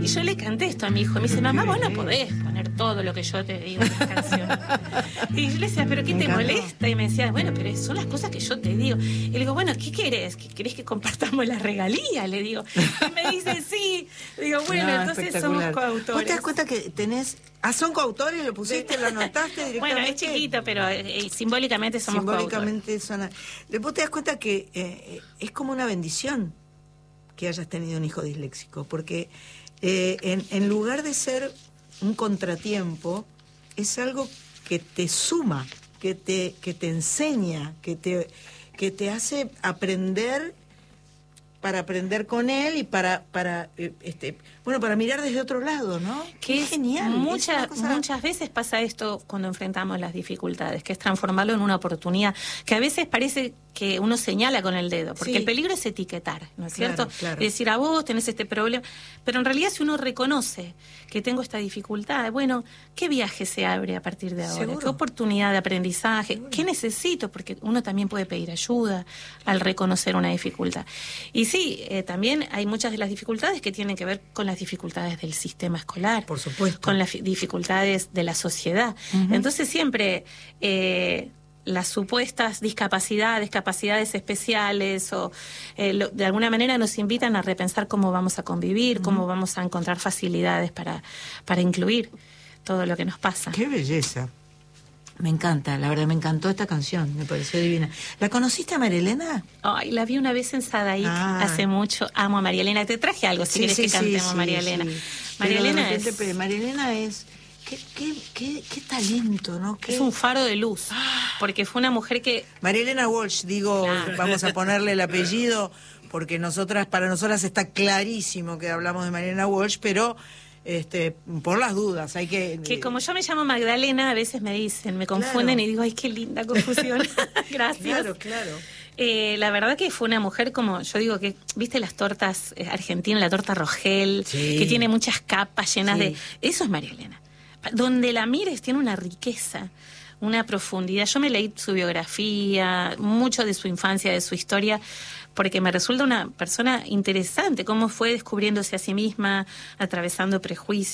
yo le canté esto a mi hijo. Me dice, mamá, vos no podés poner todo lo que yo te digo en las canciones. Y yo le decía, ¿pero qué te molesta? Y me decía, bueno, pero son las cosas que yo te digo. Y le digo, bueno, ¿qué querés? ¿Querés que compartamos las regalías? Le digo. Y me dice, sí. Digo, bueno, entonces somos coautores. ¿Vos te das cuenta que tenés... ¿son coautores? ¿Lo pusiste, lo anotaste directamente? Bueno, es chiquito, pero simbólicamente somos simbólicamente coautores. Vos te das cuenta que es como una bendición que hayas tenido un hijo disléxico, porque en lugar de ser un contratiempo, es algo que te suma, que te enseña, que te hace aprender, para aprender con él y para mirar desde otro lado, ¿no? Que es genial. Muchas veces pasa esto cuando enfrentamos las dificultades, que es transformarlo en una oportunidad, que a veces parece que uno señala con el dedo, porque el peligro es etiquetar, ¿no es cierto? Claro. Es decir, a vos tenés este problema, pero en realidad si uno reconoce que tengo esta dificultad, bueno, ¿qué viaje se abre a partir de ahora? ¿Seguro? ¿Qué oportunidad de aprendizaje? ¿Seguro? ¿Qué necesito? Porque uno también puede pedir ayuda al reconocer una dificultad. Y sí, también hay muchas de las dificultades que tienen que ver con las dificultades del sistema escolar. Por supuesto. Con las dificultades de la sociedad. Entonces siempre las supuestas discapacidades, capacidades especiales o de alguna manera nos invitan a repensar cómo vamos a convivir, cómo vamos a encontrar facilidades para incluir todo lo que nos pasa. ¡Qué belleza! Me encanta, la verdad, me encantó esta canción, me pareció divina. ¿La conociste a María Elena? Ay, la vi una vez en Sadaik hace mucho. Amo a María Elena. Te traje algo si querés que cantemos María Elena. María Elena es... Qué talento, ¿no? Es un faro de luz, porque fue una mujer que... María Elena Walsh, vamos a ponerle el apellido, porque para nosotras está clarísimo que hablamos de María Elena Walsh, pero... por las dudas, hay que como yo me llamo Magdalena, a veces me dicen, me confunden y digo, ay, qué linda confusión. Gracias. Claro. La verdad que fue una mujer, como yo digo, que viste las tortas argentinas, la torta Rogel, que tiene muchas capas llenas de... Eso es María Elena. Donde la mires tiene una riqueza, una profundidad. Yo me leí su biografía, mucho de su infancia, de su historia, porque me resulta una persona interesante, cómo fue descubriéndose a sí misma, atravesando prejuicios.